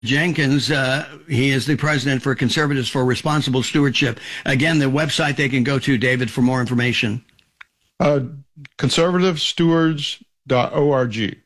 Jenkins. He is the president for Conservatives for Responsible Stewardship. Again, the website they can go to, David, for more information. Conservativestewards.org.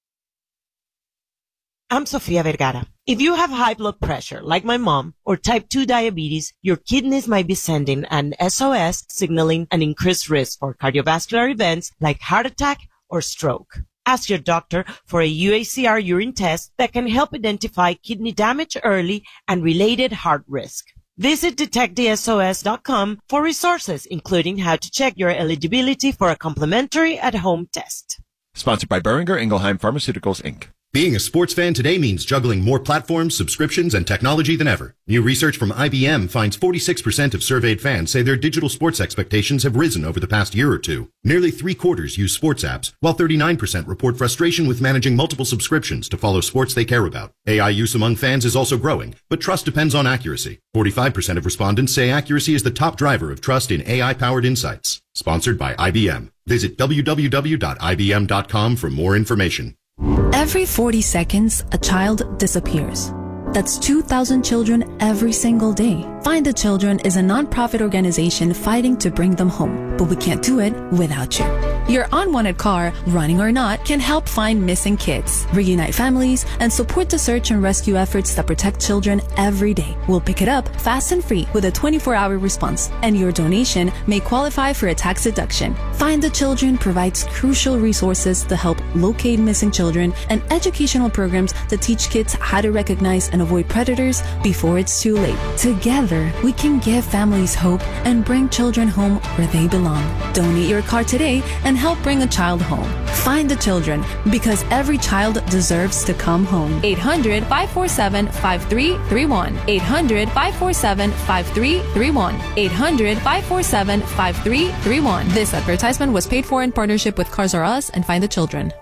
I'm Sofia Vergara. If you have high blood pressure, like my mom, or type 2 diabetes, your kidneys might be sending an SOS signaling an increased risk for cardiovascular events like heart attack or stroke. Ask your doctor for a UACR urine test that can help identify kidney damage early and related heart risk. Visit detectthesos.com for resources, including how to check your eligibility for a complimentary at-home test. Sponsored by Boehringer Ingelheim Pharmaceuticals, Inc. Being a sports fan today means juggling more platforms, subscriptions, and technology than ever. New research from IBM finds 46% of surveyed fans say their digital sports expectations have risen over the past year or two. Nearly 3/4 use sports apps, while 39% report frustration with managing multiple subscriptions to follow sports they care about. AI use among fans is also growing, but trust depends on accuracy. 45% of respondents say accuracy is the top driver of trust in AI-powered insights. Sponsored by IBM. Visit www.ibm.com for more information. Every 40 seconds, a child disappears. That's 2,000 children every single day. Find the Children is a nonprofit organization fighting to bring them home, but we can't do it without you. Your unwanted car, running or not, can help find missing kids, reunite families, and support the search and rescue efforts that protect children every day. We'll pick it up fast and free with a 24-hour response, and your donation may qualify for a tax deduction. Find the Children provides crucial resources to help locate missing children and educational programs to teach kids how to recognize and avoid predators before it's too late. Together, we can give families hope and bring children home where they belong. Donate your car today and help bring a child home. Find the Children, because every child deserves to come home. 800-547-5331. 800-547-5331. 800-547-5331. This advertisement was paid for in partnership with Cars R Us and Find the Children.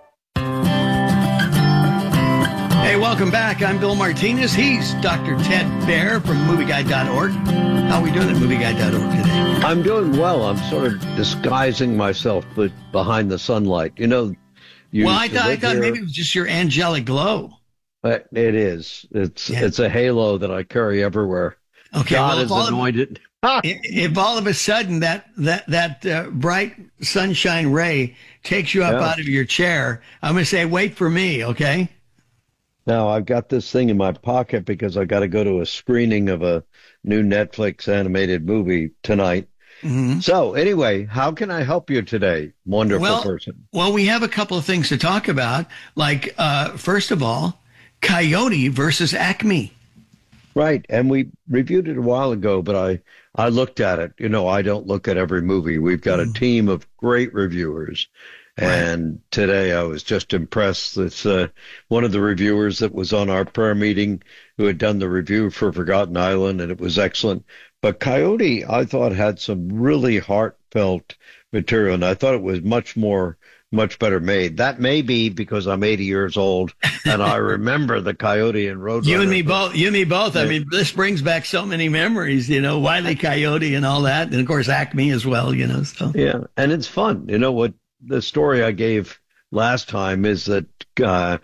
Hey, welcome back. I'm Bill Martinez. He's Dr. Ted Baehr from MovieGuide.org. How are we doing at MovieGuide.org today? I'm doing well. I'm sort of disguising myself behind the sunlight. You know, I thought maybe it was just your angelic glow. It is. It's a halo that I carry everywhere. Okay, God is anointed. If all of a sudden that bright sunshine ray takes you up out of your chair, I'm going to say, wait for me, okay? Now, I've got this thing in my pocket because I've got to go to a screening of a new Netflix animated movie tonight. Mm-hmm. So anyway, how can I help you today, wonderful person? Well, we have a couple of things to talk about. Like, first of all, Coyote versus Acme. Right. And we reviewed it a while ago, but I looked at it. You know, I don't look at every movie. We've got a team of great reviewers. And today I was just impressed. It's one of the reviewers that was on our prayer meeting who had done the review for Forgotten Island, and it was excellent. But Coyote, I thought, had some really heartfelt material, and I thought it was much better made. That may be because I'm 80 years old, and I remember the Coyote and Roadrunner. You and me both. I mean, this brings back so many memories, you know, Wile E. Coyote and all that, and of course Acme as well, you know. So yeah, and it's fun. You know what? The story I gave last time is that the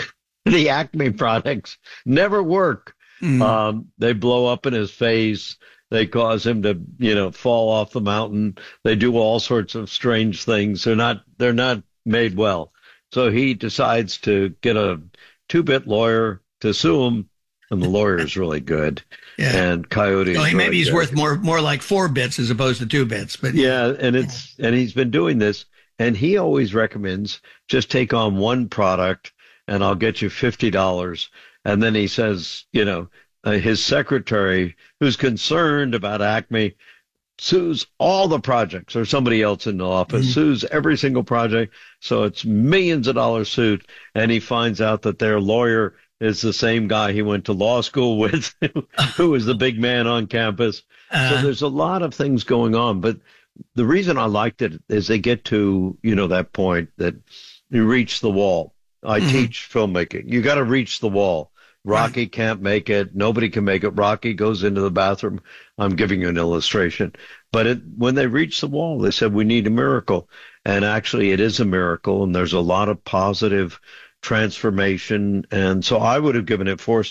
Acme products never work. They blow up in his face. They cause him to, you know, fall off the mountain. They do all sorts of strange things. They're not made well. So he decides to get a 2-bit lawyer to sue him, and the lawyer is really good. Yeah. And Coyote. Well, maybe he's worth more like 4 bits as opposed to 2 bits. But yeah, and he's been doing this. And he always recommends just take on one product and I'll get you $50. And then he says, you know, his secretary, who's concerned about Acme, sues all the projects, or somebody else in the office sues every single project. So it's millions of dollars suit. And he finds out that their lawyer is the same guy he went to law school with, who was the big man on campus. So there's a lot of things going on. But the reason I liked it is they get to, you know, that point that you reach the wall. I teach filmmaking. You got to reach the wall. Rocky can't make it. Nobody can make it. Rocky goes into the bathroom. I'm giving you an illustration. But when they reach the wall, they said, we need a miracle. And actually, it is a miracle. And there's a lot of positive transformation. And so I would have given it 4